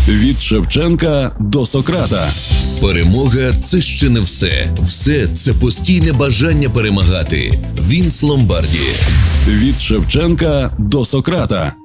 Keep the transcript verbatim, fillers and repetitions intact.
Від Шевченка до Сократа. Перемога – це ще не все. Все – це постійне бажання перемагати. Вінс Ломбарді. Від Шевченка до Сократа.